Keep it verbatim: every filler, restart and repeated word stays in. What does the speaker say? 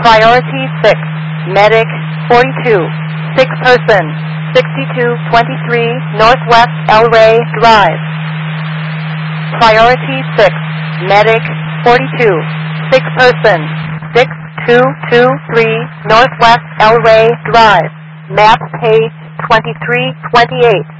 Priority six, Medic forty-two, sick person, sixty-two twenty-three Northwest El Rey Drive. Priority six, Medic forty-two, sick person, six two two three Northwest El Rey Drive. Map page twenty-three twenty-eight.